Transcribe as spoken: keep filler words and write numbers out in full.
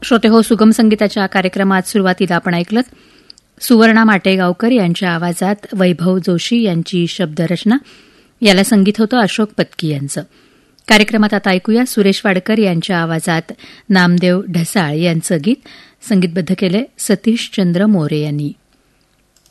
श्रोते हो, सुगम संगीताच्या कार्यक्रमात सुरुवातीला आपण ऐकलं सुवर्णा माटेगावकर यांच्या आवाजात वैभव जोशी यांची शब्दरचना. याला संगीत होतं अशोक पत्की यांचं. कार्यक्रमात आता ऐकूया सुरेश वाडकर यांच्या आवाजात नामदेव ढसाळ यांचं गीत. संगीतबद्ध केले सतीश चंद्र मोरे यांनी.